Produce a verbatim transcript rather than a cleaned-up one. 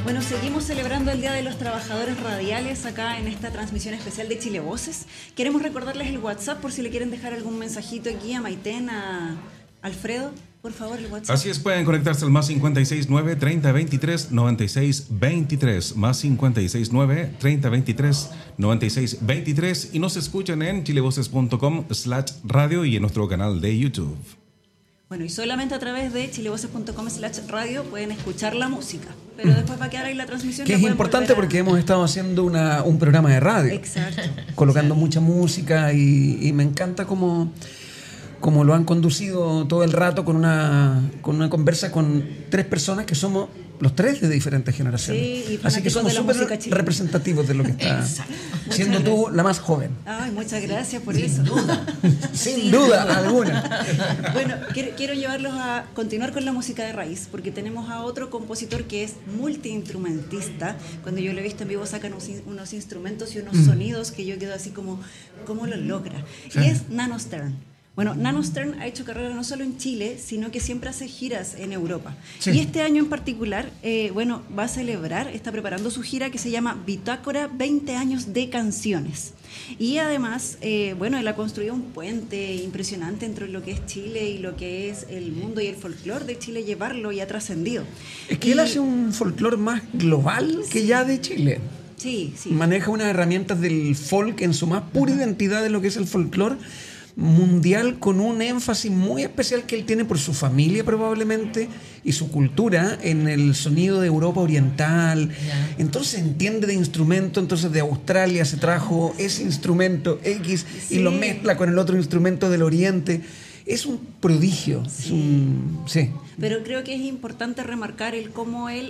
Bueno, seguimos celebrando el Día de los Trabajadores Radiales acá en esta transmisión especial de Chile Voces. Queremos recordarles el WhatsApp por si le quieren dejar algún mensajito aquí a Maiten, a Alfredo. Por favor, el WhatsApp. Así es, pueden conectarse al más cincuenta y seis nueve, treinta veintitrés, noventa y seis veintitrés, más cincuenta y seis nueve, treinta veintitrés, noventa y seis veintitrés y nos escuchan en chilevoces punto com slash radio y en nuestro canal de YouTube. Bueno, y solamente a través de chilevoces punto com slash radio pueden escuchar la música, pero después va a quedar ahí la transmisión. Que es importante a... porque hemos estado haciendo una, un programa de radio. Exacto. Colocando Exacto. mucha música y, y me encanta cómo, cómo lo han conducido todo el rato con una, con una conversa con tres personas que somos los tres de diferentes generaciones. Sí, y así que somos súper representativos de lo que está siendo tú la más joven. Ay, muchas gracias por Sin eso. Duda. Sin sí. duda alguna. Bueno, quiero, quiero llevarlos a continuar con la música de raíz, porque tenemos a otro compositor que es multiinstrumentista. Cuando yo lo he visto en vivo sacan unos, unos instrumentos y unos mm. sonidos que yo quedo así como, ¿cómo lo logra? Sí. Y es Nano Stern. Bueno, Nano Stern ha hecho carrera no solo en Chile, sino que siempre hace giras en Europa. Sí. Y este año en particular, eh, bueno, va a celebrar, está preparando su gira que se llama Bitácora veinte años de canciones. Y además, eh, bueno, él ha construido un puente impresionante entre lo que es Chile y lo que es el mundo y el folclore de Chile, llevarlo y ha trascendido. Es que y, él hace un folclore más global que sí. ya de Chile. Sí, sí. Maneja unas herramientas del folk en su más pura uh-huh. identidad de lo que es el folclore mundial, con un énfasis muy especial que él tiene por su familia probablemente y su cultura en el sonido de Europa Oriental. Yeah. Entonces entiende de instrumento, entonces de Australia se trajo ese instrumento X sí. y lo mezcla con el otro instrumento del Oriente. Es un prodigio. Sí. Es un, sí. Pero creo que es importante remarcar el cómo él